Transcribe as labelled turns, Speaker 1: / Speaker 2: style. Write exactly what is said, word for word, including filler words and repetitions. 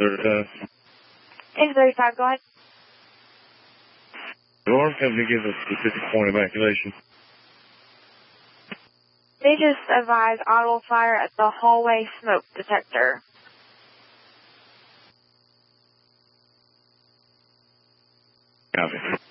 Speaker 1: thirty-five.
Speaker 2: Engine thirty-five, go ahead.
Speaker 1: The alarm company gives a specific point of evacuation.
Speaker 2: They just advise audible fire at the hallway smoke detector.
Speaker 1: Copy.